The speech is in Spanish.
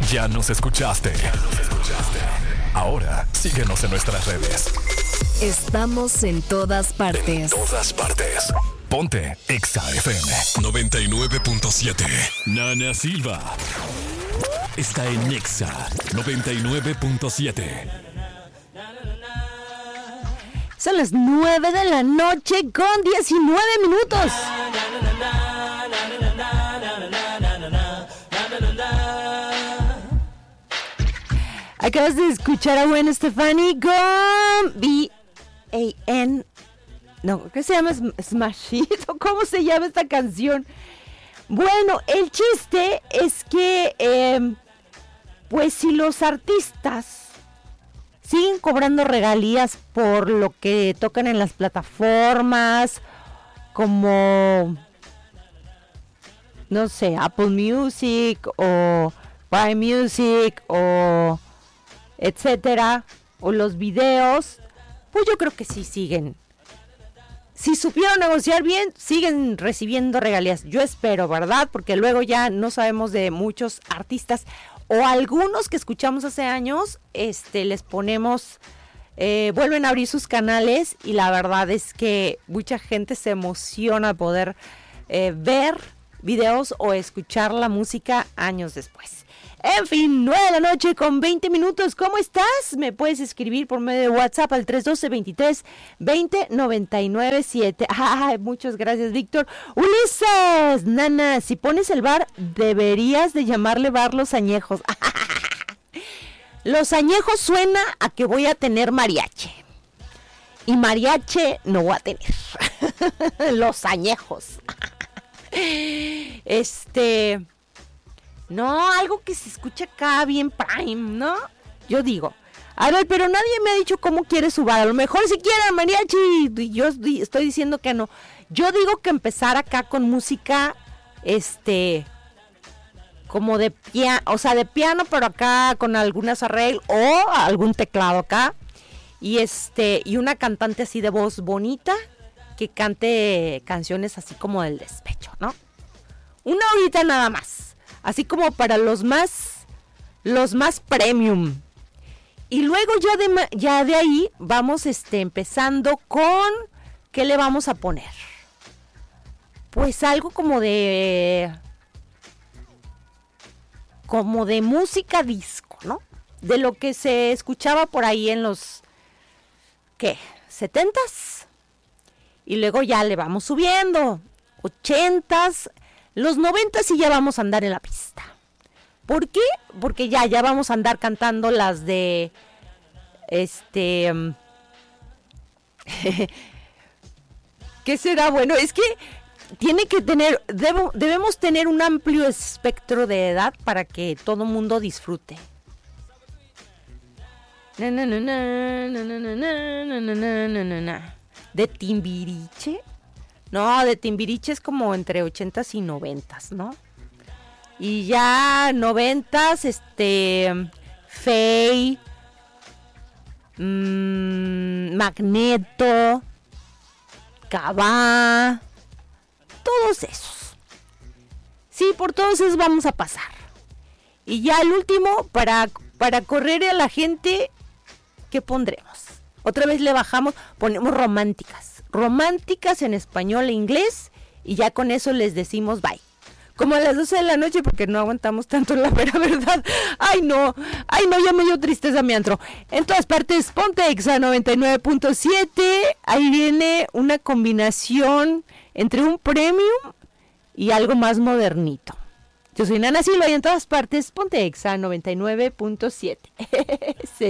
Ya nos escuchaste. Ahora, síguenos en nuestras redes. Estamos en todas partes. En todas partes. Ponte Exa FM 99.7. Nana Silva está en Exa 99.7. Son las 9 de la noche con 19 minutos. Acabas de escuchar a Gwen Stefani con B.A.N. No, ¿qué se llama? Smash It, ¿o cómo se llama esta canción? Bueno, el chiste es que, pues si los artistas siguen cobrando regalías por lo que tocan en las plataformas, como, no sé, Apple Music o Prime Music o etcétera, o los videos, pues yo creo que sí siguen. Si supieron negociar bien, siguen recibiendo regalías. Yo espero, ¿verdad? Porque luego ya no sabemos de muchos artistas o algunos que escuchamos hace años, les ponemos, vuelven a abrir sus canales y la verdad es que mucha gente se emociona de poder ver videos o escuchar la música años después. En fin, 9 de la noche con 20 minutos. ¿Cómo estás? Me puedes escribir por medio de WhatsApp al 312-23-20-997. Ay, muchas gracias, Víctor. Ulises, Nana, si pones el bar, deberías de llamarle bar Los Añejos. Los Añejos suena a que voy a tener mariachi. Y mariachi no voy a tener. Los Añejos. No, algo que se escucha acá bien prime, ¿no? Yo digo, a ver, pero nadie me ha dicho cómo quiere su bar. A lo mejor si quieren mariachi, yo estoy diciendo que no. Yo digo que empezar acá con música, como de piano, o sea, de piano, pero acá con algunas arreglos o algún teclado acá. Y y una cantante así de voz bonita que cante canciones así como del despecho, ¿no? Una horita nada más. Así como para los más premium. Y luego ya de ahí vamos empezando con ¿qué le vamos a poner? Pues algo como de música disco, ¿no? De lo que se escuchaba por ahí en los ¿qué? 70s. Y luego ya le vamos subiendo. 80s. Los 90 sí ya vamos a andar en la pista. ¿Por qué? Porque ya vamos a andar cantando las de ¿qué será? Bueno, es que debemos tener un amplio espectro de edad para que todo mundo disfrute. De Timbiriche. No, de Timbiriche es como entre 80s y 90s, ¿no? Y ya 90s, Fey, Magneto, Cabá, todos esos. Sí, por todos esos vamos a pasar. Y ya el último, para correr a la gente, ¿qué pondremos? Otra vez le bajamos, ponemos románticas en español e inglés y ya con eso les decimos bye. Como a las 12 de la noche porque no aguantamos tanto la mera verdad. Ay no, ya me dio tristeza mi antro. En todas partes, ponte Exa 99.7, ahí viene una combinación entre un premium y algo más modernito. Yo soy Nana Silva y en todas partes, ponte Exa 99.7.